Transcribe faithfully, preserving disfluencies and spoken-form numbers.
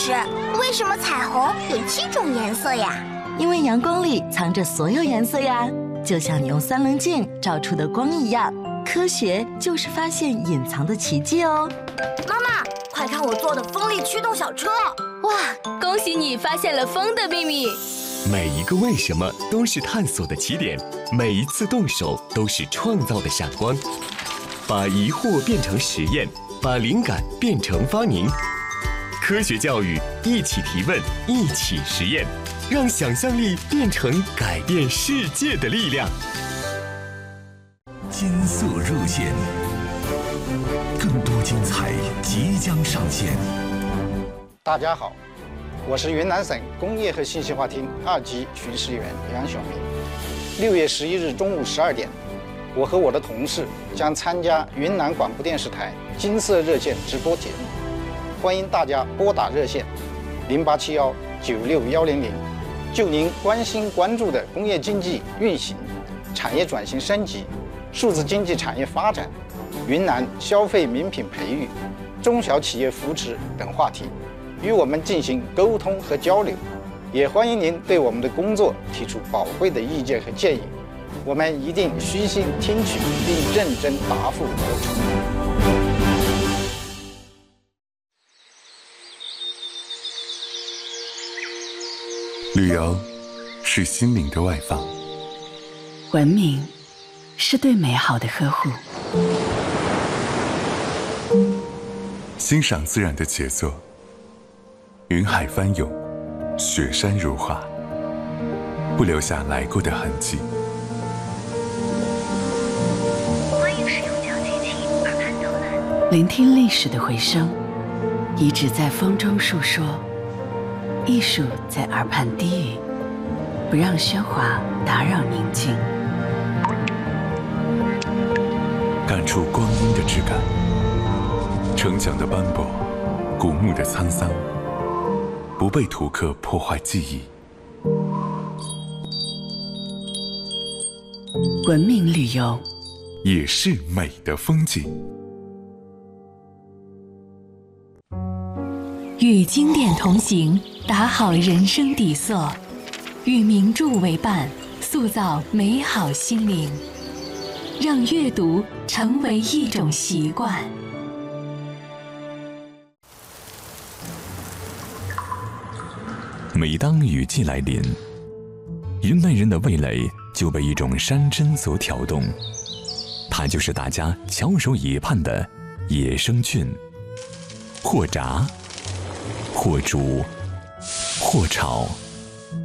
师，为什么彩虹有七种颜色呀？ 因为阳光里藏着所有颜色呀，就像你用三棱镜照出的光一样。科学就是发现隐藏的奇迹哦。 妈妈，快看我做的风力驱动小车！ 哇，恭喜你发现了风的秘密！ 每一个为什么都是探索的起点，每一次动手都是创造的闪光。把疑惑变成实验，把灵感变成发明。科学教育，一起提问，一起实验，让想象力变成改变世界的力量。 金色热线，更多精彩即将上线。 大家好，我是云南省工业和信息化厅二级巡视员杨晓明。六月十一日中午十二点，我和我的同事将参加云南广播电视台金色热线直播节目，欢迎大家拨打热线零八七幺九六幺零零，就您关心关注的工业经济运行、产业转型升级、数字经济产业发展、云南消费名品培育、中小企业扶持等话题，与我们进行沟通和交流。也欢迎您对我们的工作提出宝贵的意见和建议，我们一定虚心听取并认真答复得出。 旅游是心灵的外放， 文明是对美好的呵护， 欣赏自然的杰作，云海翻涌，雪山如画，不留下来过的痕迹。 欢迎使用脚机器耳畔导览，聆听历史的回声，遗址在风中述说，艺术在耳畔低语，不让喧哗打扰宁静。 感触光阴的质感，城墙的斑驳，古墓的沧桑，不被图刻破坏记忆。 文明旅游也是美的风景。 与经典同行，打好人生底色；与名著为伴，塑造美好心灵。让阅读成为一种习惯。 每当雨季来临，云南人的味蕾就被一种山珍所挑动，它就是大家翘首以盼的野生菌。或炸，或煮，或炒。